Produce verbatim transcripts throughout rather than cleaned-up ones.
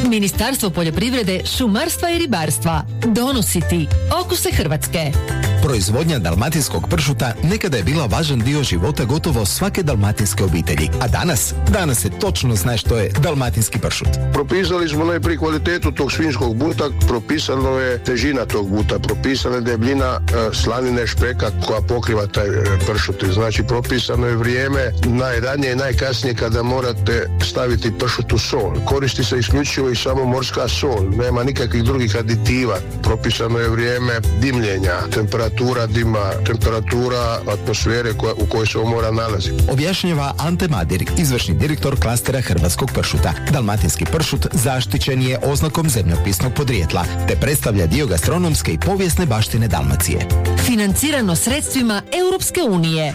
Ministarstvo poljoprivrede, šumarstva i ribarstva. Donositi okuse Hrvatske. Proizvodnja dalmatinskog pršuta nekada je bila važan dio života gotovo svake dalmatinske obitelji, a danas, danas se točno zna što je dalmatinski pršut. Propisali smo najprije kvalitetu tog svinjskog buta, propisano je težina tog buta, propisana je debljina e, slanine špeka koja pokriva taj e, pršut. Znači propisano je vrijeme najranije i najkasnije kada morate staviti pršut u sol. Koristi se isključivo i samo morska sol, nema nikakvih drugih aditiva. Propisano je vrijeme dimljenja, temperatura dima, temperatura atmosfere koja, u kojoj se ovo mora nalazi. Objašnjava Ante Madir, izvršni direktor klastera hrvatskog pršuta. Dalmatinski pršut zaštićen je oznakom zemljopisnog podrijetla, te predstavlja dio gastronomske i povijesne baštine Dalmacije. Financirano sredstvima Europske unije.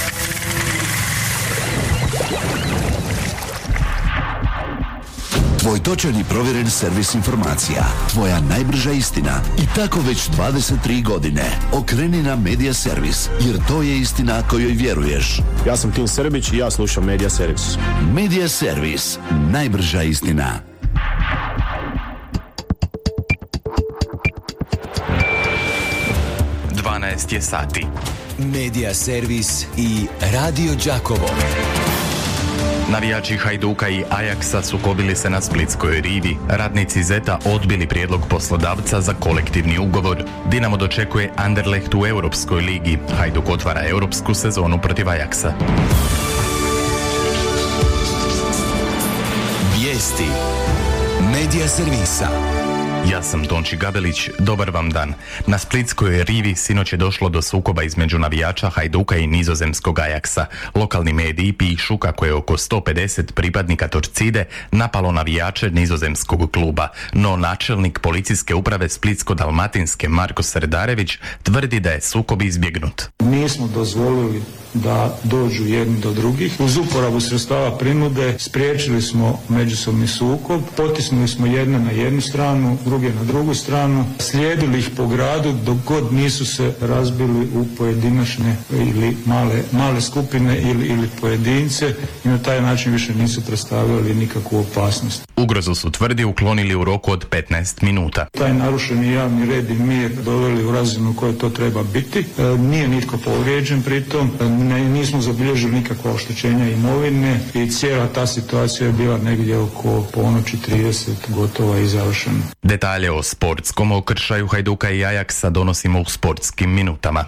Tvoj točan i provjeren servis informacija. Tvoja najbrža istina. I tako već dvadeset tri godine. Okreni na Media Servis, jer to je istina kojoj vjeruješ. Ja sam Tim Srbić i ja slušam Media Servis. Media Servis. Najbrža istina. dvanaest je sati. Media Servis i Radio Đakovo. Navijači Hajduka i Ajaksa sukobili se na splitskoj rivi. Radnici Zeta odbili prijedlog poslodavca za kolektivni ugovor. Dinamo dočekuje Anderlecht u Europskoj ligi. Hajduk otvara europsku sezonu protiv Ajaksa. Vijesti Media Servisa. Ja sam Tonči Gabelić, dobar vam dan. Na splitskoj rivi sinoć je došlo do sukoba između navijača Hajduka i nizozemskog Ajaksa. Lokalni mediji pišu kako je oko sto pedeset pripadnika Torcide napalo navijače nizozemskog kluba, no načelnik policijske uprave Splitsko-dalmatinske Marko Srdarević tvrdi da je sukob izbjegnut. Nismo dozvolili da dođu jedni do drugih. Uz uporabu sredstava prinude spriječili smo međusobni sukob, potisnuli smo jedne na jednu stranu, druge na drugu stranu, slijedili ih po gradu dok god nisu se razbili u pojedinačne ili male, male skupine ili, ili pojedince i na taj način više nisu predstavljali nikakvu opasnost. Ugrozu su, tvrdi, uklonili u roku od petnaest minuta. Taj narušeni javni red i mir doveli u razinu koje to treba biti. E, nije nitko povrijeđen pritom, ne, nismo zabilježili nikakva oštećenja imovine i cijela ta situacija je bila negdje oko ponoći trideset gotova i završena. Detalje o sportskom okršaju Hajduka i Ajaksa donosimo u sportskim minutama.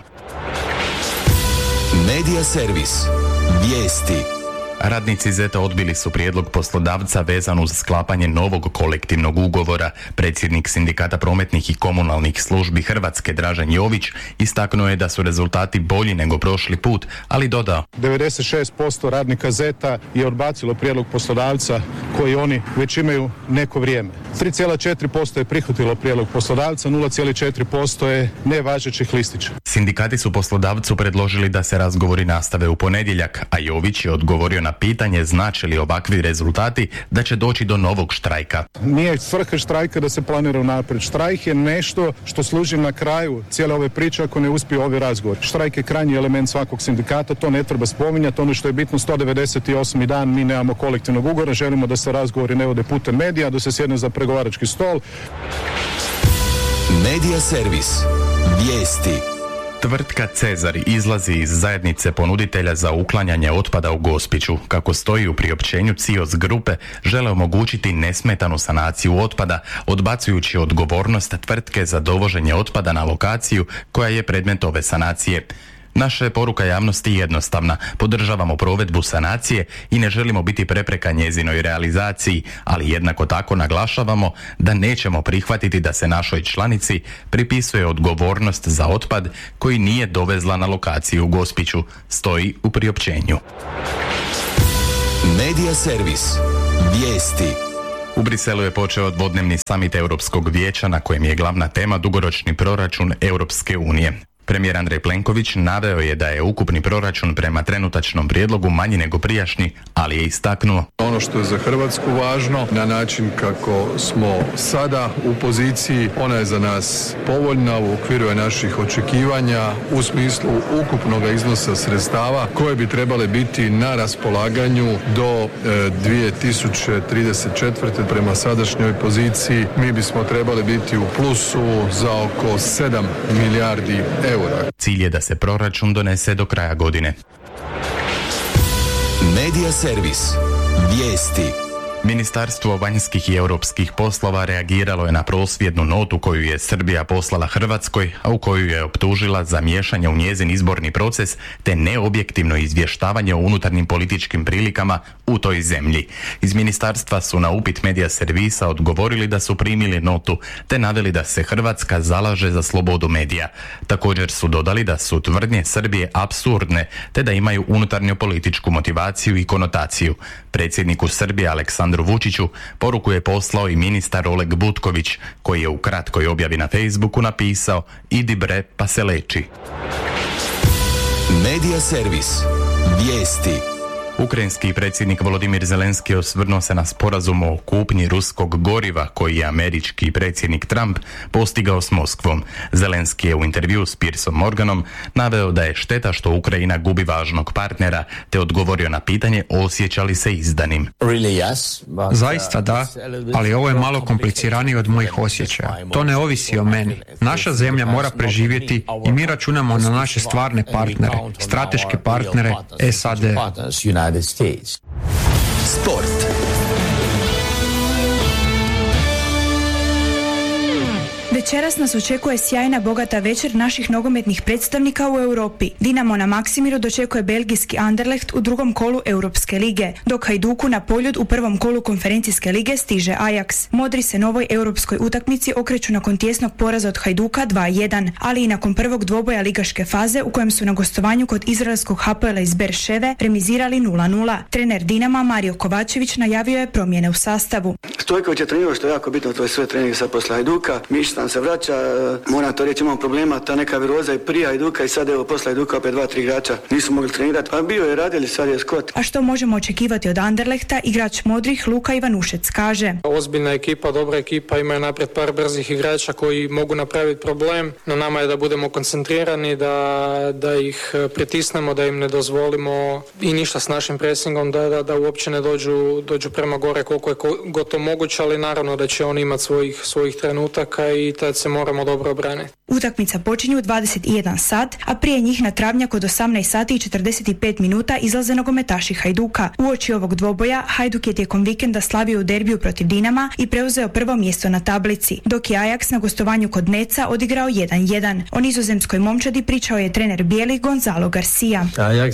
Media Servis. Vijesti. Radnici Zeta odbili su prijedlog poslodavca vezan uz sklapanje novog kolektivnog ugovora. Predsjednik Sindikata prometnih i komunalnih službi Hrvatske Dražen Jović istaknuo je da su rezultati bolji nego prošli put, ali dodao: devedeset šest posto radnika Zeta je odbacilo prijedlog poslodavca koji oni već imaju neko vrijeme. tri zarez četiri posto je prihvatilo prijedlog poslodavca, nula zarez četiri posto je nevažećih listića. Sindikati su poslodavcu predložili da se razgovori nastave u ponedjeljak, a Jović je odgovorio na pitanje znači li ovakvi rezultati da će doći do novog štrajka. Nije svrha štrajka da se planira unaprijed. Štrajk je nešto što služi na kraju cijele ove priče ako ne uspije ovaj razgovor. Štrajk je krajnji element svakog sindikata, to ne treba spominjati. Ono što je bitno, sto devedeset osmi dan mi nemamo kolektivnog ugovora, želimo da se razgovori ne vode putem medija, da se sjedne za pregovarački stol. Media Servis. Vijesti. Tvrtka Cezar izlazi iz zajednice ponuditelja za uklanjanje otpada u Gospiću. Kako stoji u priopćenju, C I O S grupe žele omogućiti nesmetanu sanaciju otpada, odbacujući odgovornost tvrtke za dovoženje otpada na lokaciju koja je predmet ove sanacije. Naša je poruka javnosti jednostavna. Podržavamo provedbu sanacije i ne želimo biti prepreka njezinoj realizaciji, ali jednako tako naglašavamo da nećemo prihvatiti da se našoj članici pripisuje odgovornost za otpad koji nije dovezla na lokaciju u Gospiću, stoji u priopćenju. Media Servis. Vijesti. U Briselu je počeo dvodnevni samit Europskog vijeća na kojem je glavna tema dugoročni proračun Europske unije. Premijer Andrej Plenković naveo je da je ukupni proračun prema trenutačnom prijedlogu manji nego prijašnji, ali je istaknuo: ono što je za Hrvatsku važno, na način kako smo sada u poziciji, ona je za nas povoljna, u okviru je naših očekivanja u smislu ukupnog iznosa sredstava koje bi trebale biti na raspolaganju do e, dvije tisuće trideset četvrte. Prema sadašnjoj poziciji mi bismo trebali biti u plusu za oko sedam milijardi eura. Cilj je da se proračun donese do kraja godine. Medija servis. Vijesti. Ministarstvo vanjskih i europskih poslova reagiralo je na prosvjednu notu koju je Srbija poslala Hrvatskoj, a u koju je optužila za miješanje u njezin izborni proces te neobjektivno izvještavanje o unutarnjim političkim prilikama u toj zemlji. Iz ministarstva su na upit Medija servisa odgovorili da su primili notu te naveli da se Hrvatska zalaže za slobodu medija. Također su dodali da su tvrdnje Srbije apsurdne te da imaju unutarnju političku motivaciju i konotaciju. Predsjedniku Srbije Aleksandru Vučiću poruku je poslao i ministar Oleg Butković, koji je u kratkoj objavi na Facebooku napisao: idi bre pa se leči. Medija servis. Vijesti. Ukrajinski predsjednik Volodimir Zelenski osvrnuo se na sporazum o kupnji ruskog goriva koji je američki predsjednik Trump postigao s Moskvom. Zelenski je u intervju s Piersom Morganom naveo da je šteta što Ukrajina gubi važnog partnera, te odgovorio na pitanje osjeća li se izdanim. Zaista da, ali ovo je malo kompliciranije od mojih osjećaja. To ne ovisi o meni. Naša zemlja mora preživjeti i mi računamo na naše stvarne partnere, strateške partnere S A D. Sport. Večeras nas očekuje sjajna bogata večer naših nogometnih predstavnika u Europi. Dinamo na Maksimiru dočekuje belgijski Anderlecht u drugom kolu Europske lige, dok Hajduku na Poljud u prvom kolu konferencijske lige stiže Ajax. Modri se novoj europskoj utakmici okreću nakon tjesnog poraza od Hajduka dva jedan, ali i nakon prvog dvoboja ligaške faze u kojem su na gostovanju kod izraelskog H P L-a iz Berševe remizirali nula nula. Trener Dinama Mario Kovačević najavio je promjene u sastavu. Stojković je trenirao, što je jako bitno, to je sve trening sad posle Hajduka. Mišić se vraća, moram to reći, imamo problema, ta neka viroza i prije Hajduka i sad evo posle Hajduka opet dva, tri igrača nisu mogli trenirati, a bio je radili, sad je Scott. A što možemo očekivati od Anderlehta, igrač modrih Luka Ivanušec kaže: ozbiljna ekipa, dobra ekipa, imaju naprijed par brzih igrača koji mogu napraviti problem, na nama je da budemo koncentrirani, da, da ih pritisnemo, da im ne dozvolimo i ništa s našim presingom, da, da, da uopće ne dođu, dođu prema gore koliko je gotovo moguće, ali naravno da će oni imati svojih, svojih trenutaka i tad se moramo dobro obraniti. Utakmica počinje u dvadeset jedan sat, a prije njih na travnjak od osamnaest sati i četrdeset pet minuta izlaze nogometaši Hajduka. Uoči ovog dvoboja Hajduk je tijekom vikenda slavio u derbiju protiv Dinama i preuzeo prvo mjesto na tablici, dok je Ajax na gostovanju kod Neca odigrao jedan jedan. O nizozemskoj momčadi pričao je trener bijeli Gonzalo Garcia.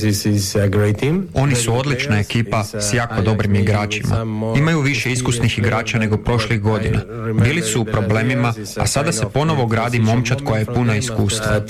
Oni su odlična ekipa s jako dobrim igračima. Imaju više iskusnih igrača nego prošlih godina. Bili su u problemima, a sada se ponovo gradi momčad koja je puna iskustva.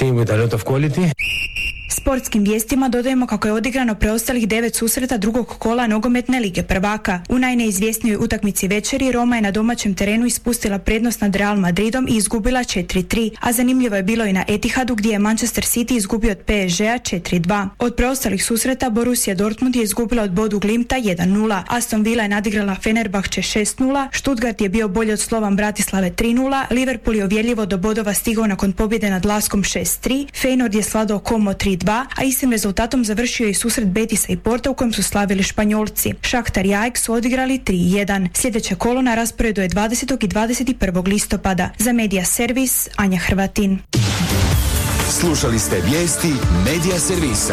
Sportskim vijestima dodajemo kako je odigrano preostalih devet susreta drugog kola nogometne lige prvaka. U najneizvjesnijoj utakmici večeri Roma je na domaćem terenu ispustila prednost nad Real Madridom i izgubila četiri tri, a zanimljivo je bilo i na Etihadu gdje je Manchester City izgubio od P S G-a četiri dva. Od preostalih susreta Borussia Dortmund je izgubila od Bodu Glimta jedan nula, Aston Villa je nadigrala Fenerbahče šest nula, Stuttgart je bio bolji od Slovan Bratislave tri nula, Liverpool je uvjerljivo do bodova stigao nakon pobjede nad Laskom šest tri, Feyenoord je svladao Como tri dva, a istim rezultatom završio i susret Betisa i Porta u kojem su slavili Španjolci. Šahtar i Ajax su odigrali tri jedan. Sljedeće kolo na rasporedu je dvadesetog i dvadeset prvog listopada. Za Medija servis Anja Hrvatin. Slušali ste vijesti Medija servisa.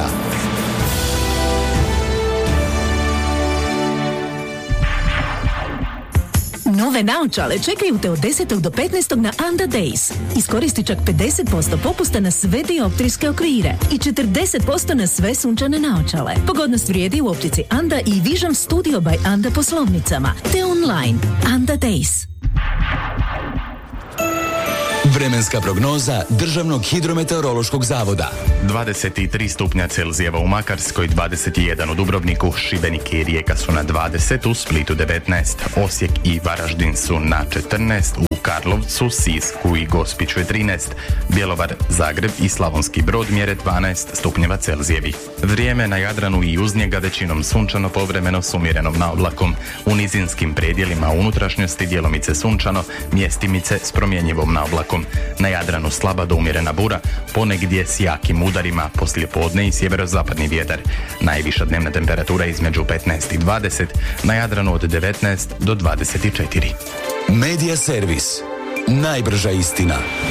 Nove naočale čekaju te od desetog do petnaestog na Anda Days. Iskoristi čak pedeset posto popusta na sve dioptrijske okvire i četrdeset posto na sve sunčane naočale. Pogodnost vrijedi u optici Anda i Vision Studio by Anda poslovnicama, te online. Anda Days. Vremenska prognoza Državnog hidrometeorološkog zavoda. dvadeset tri stupnja Celzijeva u Makarskoj, dvadeset jedan u Dubrovniku, Šibenik i Rijeka su na dvadeset, u Splitu devetnaest, Osijek i Varaždin su na četrnaest, u Karlovcu, Sisku i Gospiću je trinaest, Bjelovar, Zagreb i Slavonski Brod mjere dvanaest stupnjeva Celzijevih. Vrijeme na Jadranu i uz njega većinom sunčano, povremeno s umjerenom naoblakom. U nizinskim predjelima unutrašnjosti djelomice sunčano, mjestimice s promjenjivom naoblakom. Na Jadranu slaba do umjerena bura, ponegdje s jakim udarima, poslijepodne i sjeverozapadni vjetar. Najviša dnevna temperatura između petnaest i dvadeset, na Jadranu od devetnaest do dvadeset četiri. Medija servis. Najbrža istina.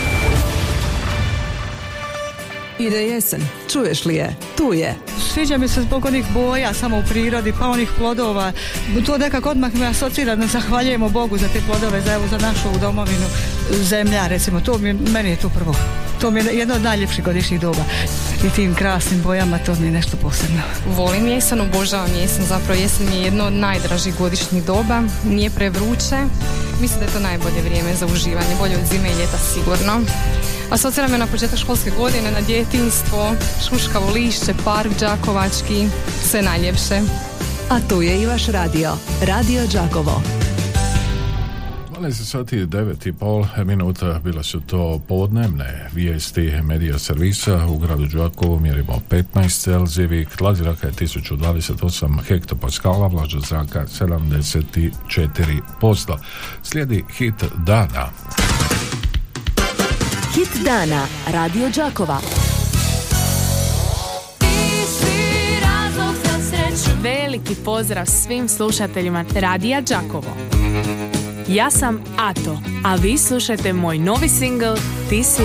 Ide jesen, čuješ li je? Tu je. Sviđa mi se zbog onih boja samo u prirodi, pa onih plodova. To nekako odmah me asocira da zahvaljujemo Bogu za te plodove, za, evo, za našu domovinu, zemlja, recimo. To mi, meni je to prvo. To mi je jedno od najljepših godišnjih doba. I tim krasnim bojama, to mi je nešto posebno. Volim jesen, obožavam jesen. Zapravo jesen mi je jedno od najdražih godišnjih doba. Nije prevruće. Mislim da je to najbolje vrijeme za uživanje. Bolje od zime i ljeta sigurno. Asocira me na početak školske godine, na djetinjstvo, šuškavo lišće, park đakovački, sve najljepše. A tu je i vaš radio, Radio Đakovo. dvanaest sati i devet i pol minuta bila su to podnevne vijesti medija servisa. U gradu Đakovu mjerimo petnaest Celzijevih, tlak zraka je tisuću dvadeset osam hektopaskala, vlažnost zraka sedamdeset četiri posto. Slijedi hit dana. Hit dana, Radio Đakova. Veliki pozdrav svim slušateljima Radija Đakovo. Ja sam Ato, a vi slušajte moj novi singl Ti si